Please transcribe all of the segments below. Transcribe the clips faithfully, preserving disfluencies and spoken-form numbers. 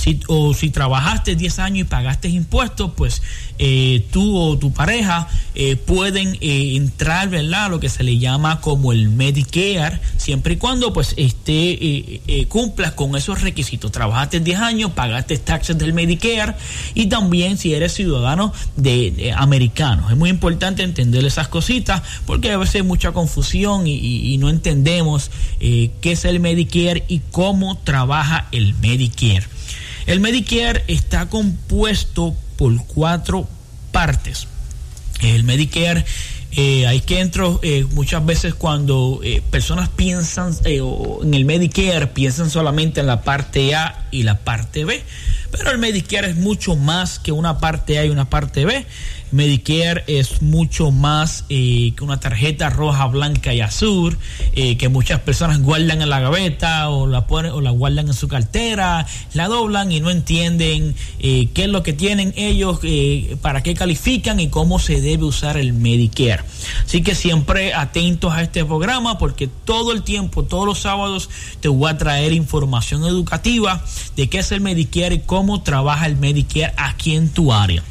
si, o si trabajaste diez años y pagaste impuestos, pues eh, tú o tu pareja eh, pueden eh, entrar, ¿verdad?, a lo que se le llama como el Medicare, siempre y cuando pues esté eh, eh, cumplas con esos requisitos. Trabajaste diez años, pagaste taxes del Medicare, y también si eres ciudadano de, de americano. Es muy importante entender esas cositas porque a veces hay mucha confusión y, y, y no entendemos eh, qué es el Medicare y cómo trabaja el Medicare. El Medicare está compuesto por cuatro partes. El Medicare, eh, hay que entrar eh, muchas veces cuando eh, personas piensan eh, en el Medicare, piensan solamente en la parte A y la parte B, pero el Medicare es mucho más que una parte A y una parte B. Medicare es mucho más eh, que una tarjeta roja, blanca y azul, eh, que muchas personas guardan en la gaveta o la ponen o la guardan en su cartera, la doblan y no entienden eh, qué es lo que tienen ellos, eh, para qué califican y cómo se debe usar el Medicare. Así que siempre atentos a este programa porque todo el tiempo, todos los sábados, te voy a traer información educativa de qué es el Medicare y cómo trabaja el Medicare aquí en tu área.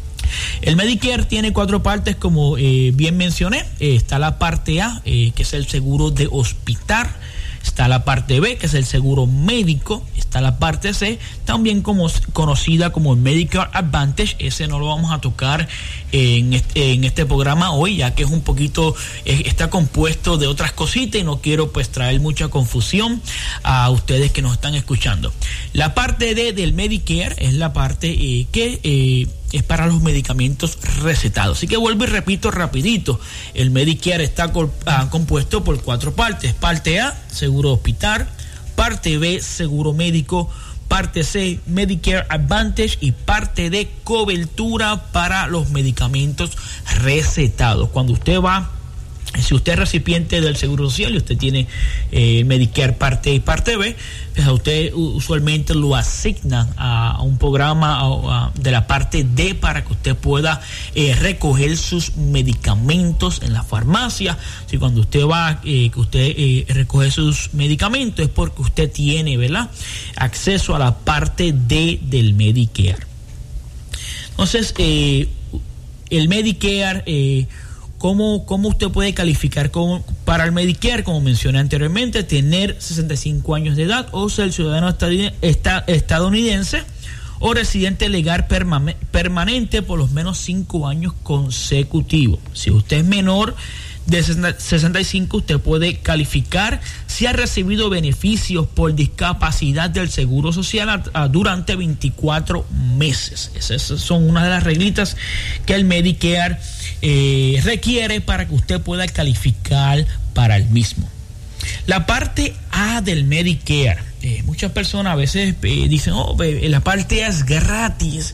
El Medicare tiene cuatro partes, como eh, bien mencioné. Eh, está la parte A, eh, que es el seguro de hospital. Está la parte B, que es el seguro médico. Está la parte C, también como, conocida como el Medicare Advantage. Ese no lo vamos a tocar en este, en este programa hoy, ya que es un poquito, eh, está compuesto de otras cositas y no quiero pues traer mucha confusión a ustedes que nos están escuchando. La parte D del Medicare es la parte eh, que... Eh, es para los medicamentos recetados. Así que vuelvo y repito rapidito. El Medicare está co- ah, compuesto por cuatro partes. Parte A, seguro hospital. Parte B, seguro médico. Parte C, Medicare Advantage. Y parte D, cobertura para los medicamentos recetados. Cuando usted va, si usted es recipiente del Seguro Social y usted tiene eh, Medicare parte A y parte B, pues a usted usualmente lo asignan a, a un programa a, a, de la parte D para que usted pueda eh, recoger sus medicamentos en la farmacia. Si cuando usted va, eh, que usted eh, recoge sus medicamentos es porque usted tiene, ¿verdad?, acceso a la parte D del Medicare. Entonces, eh, el Medicare... Eh, ¿Cómo, ¿Cómo usted puede calificar como, para el Medicare? Como mencioné anteriormente, tener sesenta y cinco años de edad o ser ciudadano estadounidense o residente legal perma- permanente por los menos cinco años consecutivos. Si usted es menor de sesenta y cinco, usted puede calificar si ha recibido beneficios por discapacidad del Seguro Social a, a, durante veinticuatro meses. Esas son una de las reglitas que el Medicare eh, requiere para que usted pueda calificar para el mismo. La parte A del Medicare, eh, muchas personas a veces eh, dicen, oh, la parte A es gratis.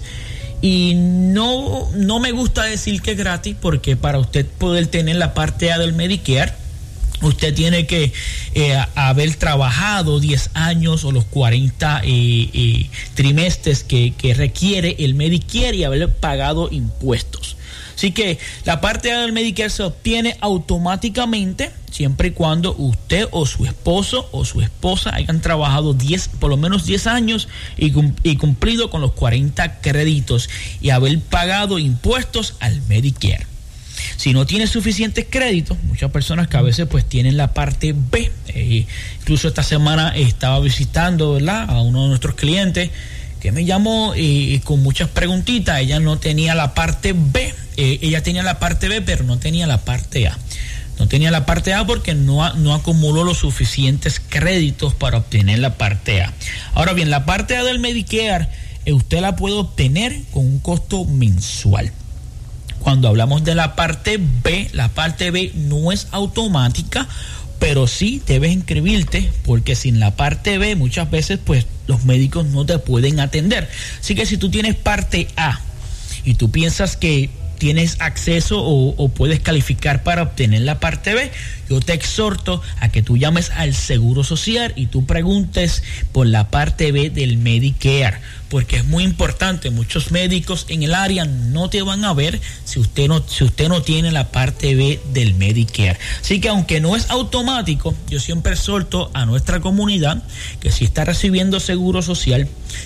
Y no, no me gusta decir que es gratis, porque para usted poder tener la parte A del Medicare, usted tiene que eh, haber trabajado diez años o los cuarenta eh, eh, trimestres que, que requiere el Medicare y haber pagado impuestos. Así que la parte A del Medicare se obtiene automáticamente siempre y cuando usted o su esposo o su esposa hayan trabajado diez, por lo menos diez años y, y cumplido con los cuarenta créditos y haber pagado impuestos al Medicare. Si no tiene suficientes créditos, muchas personas que a veces pues tienen la parte B, eh, incluso esta semana estaba visitando, ¿verdad?, a uno de nuestros clientes que me llamó eh, con muchas preguntitas. Ella no tenía la parte B, eh, ella tenía la parte B, pero no tenía la parte A. No tenía la parte A porque no, no acumuló los suficientes créditos para obtener la parte A. Ahora bien, la parte A del Medicare, eh, usted la puede obtener con un costo mensual. Cuando hablamos de la parte B, la parte B no es automática, pero sí debes inscribirte, porque sin la parte B muchas veces pues los médicos no te pueden atender. Así que si tú tienes parte A y tú piensas que tienes acceso o, o puedes calificar para obtener la parte B, yo te exhorto a que tú llames al Seguro Social y tú preguntes por la parte B del Medicare, porque es muy importante. Muchos médicos en el área no te van a ver si usted no, si usted no tiene la parte B del Medicare. Así que aunque no es automático, yo siempre exhorto a nuestra comunidad que si está recibiendo Seguro Social,